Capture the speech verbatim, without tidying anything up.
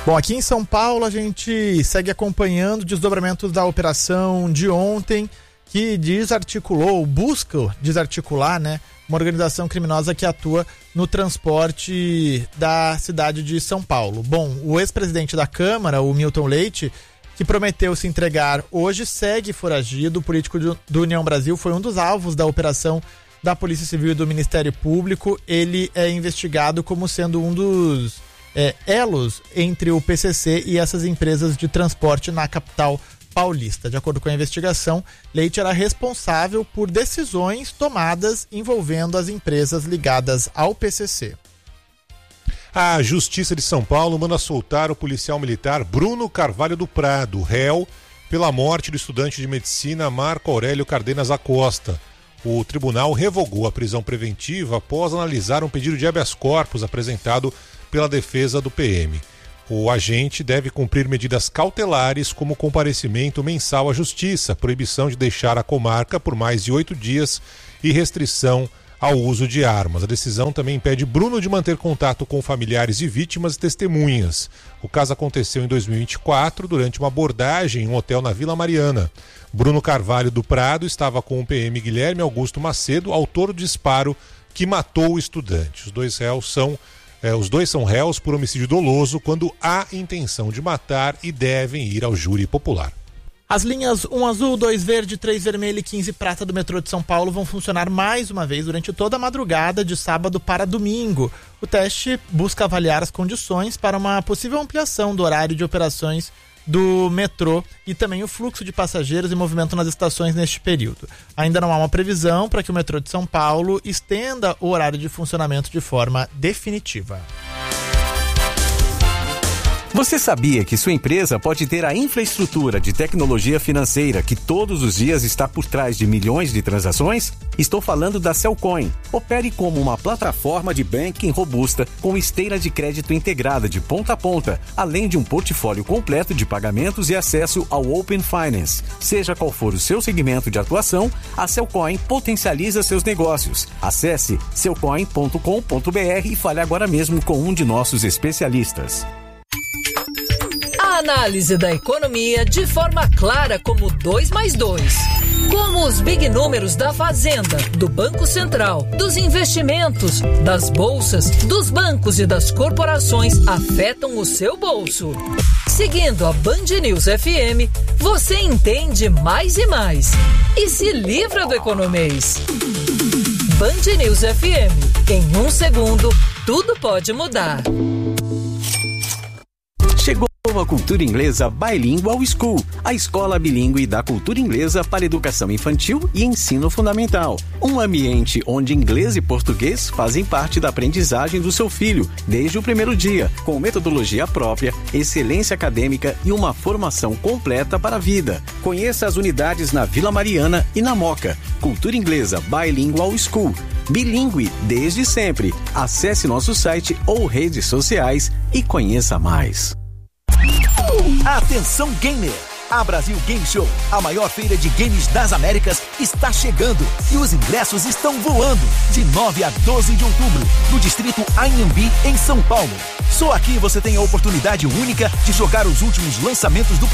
Bom, aqui em São Paulo a gente segue acompanhando desdobramentos da operação de ontem, que desarticulou, busca desarticular, né, uma organização criminosa que atua no transporte da cidade de São Paulo. Bom, o ex-presidente da Câmara, o Milton Leite, que prometeu se entregar hoje, segue foragido. O político do União Brasil foi um dos alvos da operação da Polícia Civil e do Ministério Público. Ele é investigado como sendo um dos é, elos entre o P C C e essas empresas de transporte na capital paulista. De acordo com a investigação, Leite era responsável por decisões tomadas envolvendo as empresas ligadas ao P C C. A Justiça de São Paulo manda soltar o policial militar Bruno Carvalho do Prado, réu pela morte do estudante de medicina Marco Aurélio Cardenas Acosta. O tribunal revogou a prisão preventiva após analisar um pedido de habeas corpus apresentado pela defesa do P M. O agente deve cumprir medidas cautelares como comparecimento mensal à justiça, proibição de deixar a comarca por mais de oito dias e restrição ao uso de armas. A decisão também impede Bruno de manter contato com familiares de vítimas e testemunhas. O caso aconteceu em dois mil e vinte e quatro, durante uma abordagem em um hotel na Vila Mariana. Bruno Carvalho do Prado estava com o P M Guilherme Augusto Macedo, autor do disparo que matou o estudante. Os dois réus são É, os dois são réus por homicídio doloso quando há intenção de matar e devem ir ao júri popular. As linhas um azul, dois verde, três vermelho e quinze prata do metrô de São Paulo vão funcionar mais uma vez durante toda a madrugada de sábado para domingo. O teste busca avaliar as condições para uma possível ampliação do horário de operações do metrô e também o fluxo de passageiros e movimento nas estações neste período. Ainda não há uma previsão para que o metrô de São Paulo estenda o horário de funcionamento de forma definitiva. Você sabia que sua empresa pode ter a infraestrutura de tecnologia financeira que todos os dias está por trás de milhões de transações? Estou falando da Cellcoin. Opere como uma plataforma de banking robusta com esteira de crédito integrada de ponta a ponta, além de um portfólio completo de pagamentos e acesso ao Open Finance. Seja qual for o seu segmento de atuação, a Cellcoin potencializa seus negócios. Acesse cellcoin ponto com ponto b r e fale agora mesmo com um de nossos especialistas. A análise da economia de forma clara como dois mais dois. Como os big números da Fazenda, do Banco Central, dos investimentos, das bolsas, dos bancos e das corporações afetam o seu bolso. Seguindo a Band News F M, você entende mais e mais. E se livra do economês. Band News F M. Em um segundo, tudo pode mudar. Chegou a Cultura Inglesa Bilingual School, a escola bilíngue da cultura inglesa para educação infantil e ensino fundamental. Um ambiente onde inglês e português fazem parte da aprendizagem do seu filho desde o primeiro dia, com metodologia própria, excelência acadêmica e uma formação completa para a vida. Conheça as unidades na Vila Mariana e na Moca. Cultura Inglesa Bilingual School. Bilíngue desde sempre. Acesse nosso site ou redes sociais e conheça mais. Atenção gamer! A Brasil Game Show, a maior feira de games das Américas, está chegando e os ingressos estão voando de nove a doze de outubro no distrito Anhembi, em São Paulo. Só aqui você tem a oportunidade única de jogar os últimos lançamentos do